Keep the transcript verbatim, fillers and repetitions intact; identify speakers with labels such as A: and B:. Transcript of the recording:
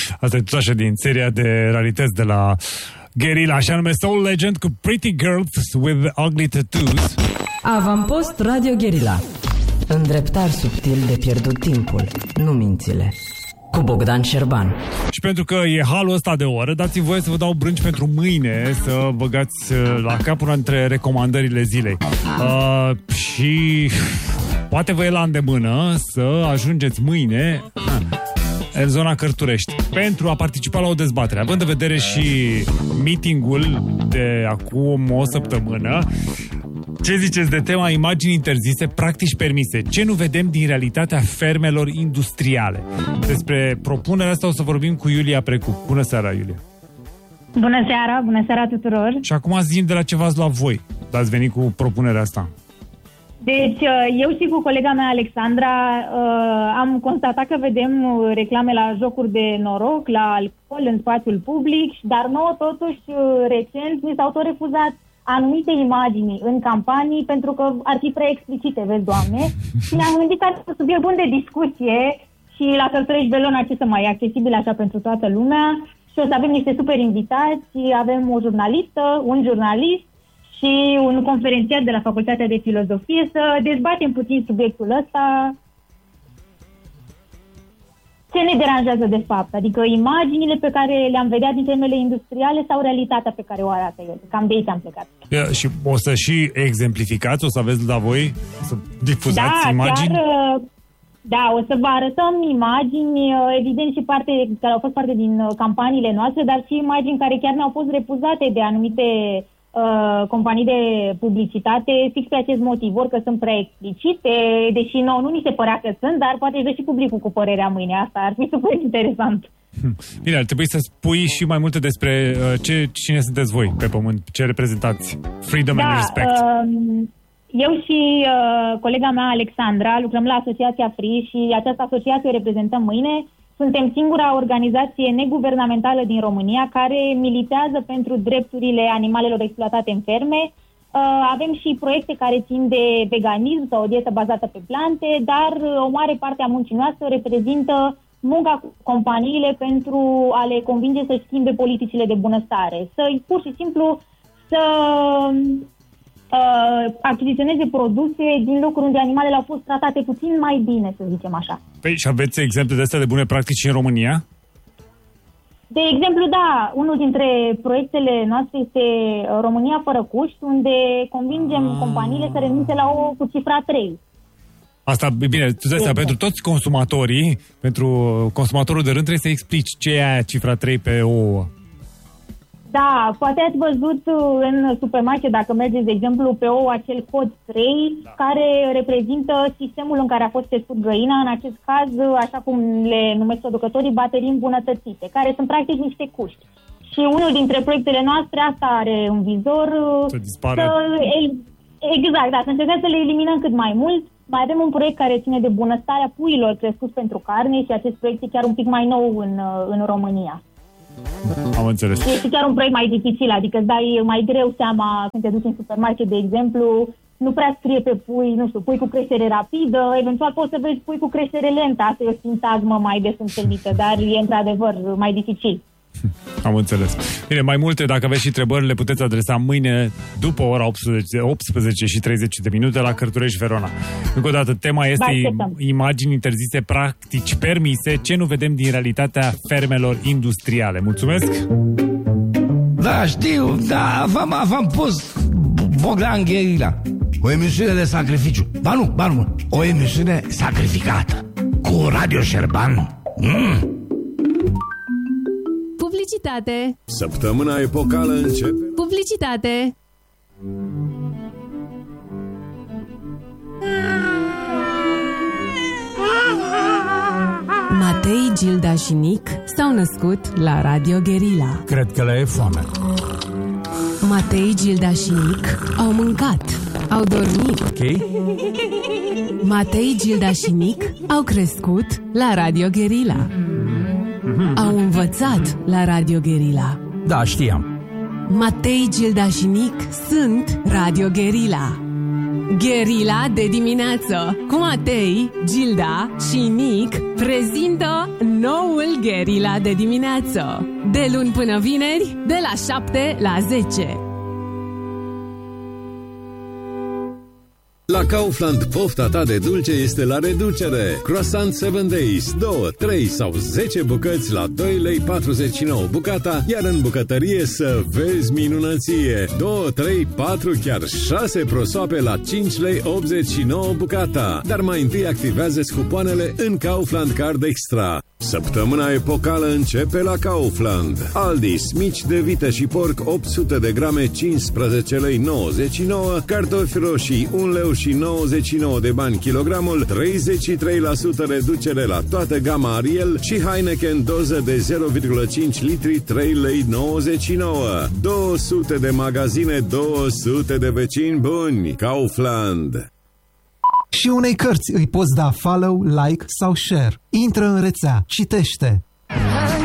A: Asta e tot așa din seria de realități de la Guerilla, așa nume Soul Legend cu Pretty Girls with Ugly Tattoos.
B: Avampost Radio Guerilla. Îndreptare subtil de pierdut timpul, nu mințile. Cu Bogdan Șerban.
A: Și pentru că e halul ăsta de oră, dați-mi voie să vă dau brânci pentru mâine, să băgați la cap una dintre recomandările zilei. Uh, și poate vă e la îndemână să ajungeți mâine în zona Cărturești pentru a participa la o dezbatere. Având în vedere și meetingul de acum o săptămână, ce ziceți de tema imagini interzise, practici permise? Ce nu vedem din realitatea fermelor industriale? Despre propunerea asta o să vorbim cu Iulia Precu. Bună seara, Iulia!
C: Bună seara, bună seara tuturor!
A: Și acum zi de la ce v-ați luat voi. Ați venit cu propunerea asta.
C: Deci, eu și cu colega mea, Alexandra, am constatat că vedem reclame la jocuri de noroc, la alcool în spațiul public, dar nouă, totuși, recent, ni s-au tot refuzat anumite imagini în campanii pentru că ar fi prea explicite, vezi, Doamne, și ne-am gândit că ar fi un subiect bun de discuție și la Cărturești Belona ce să mai e accesibil așa pentru toată lumea și o să avem niște super invitați, avem o jurnalistă, un jurnalist și un conferențiar de la Facultatea de Filozofie să dezbatem puțin subiectul ăsta. Ce ne deranjează de fapt? Adică imaginile pe care le-am vedea din fermele industriale sau realitatea pe care o arată ele? Cam de aici am plecat.
A: Yeah, și o să și exemplificați? O să aveți la voi? Să difuzați
C: da,
A: imagini?
C: Chiar, da, o să vă arătăm imagini, evident și parte, care au fost parte din campaniile noastre, dar și imagini care chiar ne-au fost refuzate de anumite Uh, companii de publicitate fix pe acest motiv, ori că sunt prea explicite, deși nouă nu ni se părea că sunt, dar poate își dă și publicul cu părerea mâine. Asta ar fi super interesant.
A: Bine, ar trebui să spui și mai multe despre uh, ce, cine sunteți voi pe pământ, ce reprezentați. Freedom
C: da,
A: and Respect.
C: Uh, eu și uh, colega mea, Alexandra, lucrăm la Asociația Free și această asociație o reprezentăm mâine. Suntem singura organizație neguvernamentală din România care militează pentru drepturile animalelor exploatate în ferme. Avem și proiecte care țin de veganism sau o dietă bazată pe plante, dar o mare parte a muncii noastre reprezintă munca cu companiile pentru a le convinge să schimbe politicile de bunăstare. Să pur și simplu să uh, achiziționeze produse din locuri unde animalele au fost tratate puțin mai bine, să zicem așa.
A: Păi, și aveți exemple de astea de bune practici în România?
C: De exemplu, da, unul dintre proiectele noastre este România fără cuști, unde convingem ah. companiile să renunțe la ouă cu cifra trei.
A: Asta, bine, tu zici asta, pentru toți consumatorii, pentru consumatorul de rând trebuie să explici ce e aia cifra trei pe ouă.
C: Da, poate ați văzut în supermarket, dacă mergeți, de exemplu, pe ou acel cod trei, da, care reprezintă sistemul în care a fost crescut găina, în acest caz, așa cum le numesc producătorii, baterii îmbunătățite, care sunt practic niște cuști. Și unul dintre proiectele noastre, asta are în vizor,
A: să dispară.
C: Să, exact, da, să încercăm să le eliminăm cât mai mult. Mai avem un proiect care ține de bunăstarea puiilor crescuți pentru carne și acest proiect e chiar un pic mai nou în, în România.
A: Am înțeles.
C: Este chiar un proiect mai dificil, adică îți dai mai greu seama când te duci în supermarket, de exemplu, nu prea scrie pe pui, nu știu, pui cu creștere rapidă, eventual poți să vezi pui cu creștere lentă, asta e o sintagmă mai des întâlnită, dar e într-adevăr mai dificil.
A: Am înțeles. Bine, mai multe, dacă aveți și întrebări, le puteți adresa mâine după ora optsprezece, optsprezece și treizeci de minute la Cărturești Verona. Încă o dată, tema este imagini interzise, practici permise, ce nu vedem din realitatea fermelor industriale. Mulțumesc!
D: Da, știu, da, v-am, v-am pus Bogdan Guerilla. O emisiune de sacrificiu. Ba nu, ba nu, o emisiune sacrificată. Cu Radio Șerban. Mm.
E: Publicitate.
F: Săptămâna epocală începe.
E: Publicitate. Matei, Gilda și Nic s-au născut la Radio Guerilla.
D: Cred că le e foame.
E: Matei, Gilda și Nic au mâncat, au dormit.
D: Ok.
E: Matei, Gilda și Nic au crescut la Radio Guerilla. Mm-hmm. Au învățat la Radio Guerilla.
D: Da, știam.
E: Matei, Gilda și Nic sunt Radio Guerilla. Gherila de dimineață cu Matei, Gilda și Nic prezintă noul Gherila de dimineață. De luni până vineri, de la șapte la zece.
F: La Kaufland, pofta ta de dulce este la reducere. Croissant seven days, două, trei sau zece bucăți la doi lei patruzeci și nouă bucata, iar în bucătărie să vezi minunăție. doi, trei, patru, chiar șase prosoape la cinci lei optzeci și nouă bucata. Dar mai întâi activează cupoanele în Kaufland Card Extra. Săptămâna epocală începe la Kaufland. Aldis, mici de vită și porc opt sute de grame, cincisprezece lei nouăzeci și nouă, cartofi roșii un leu și nouăzeci și nouă de bani kilogramul, treizeci și trei la sută reducere la toată gama Ariel și Heineken doză de zero virgulă cinci litri, trei lei nouăzeci și nouă. două sute de magazine, două sute de vecini buni. Kaufland.
G: Și unei cărți îi poți da follow, like sau share. Intră în rețea, citește.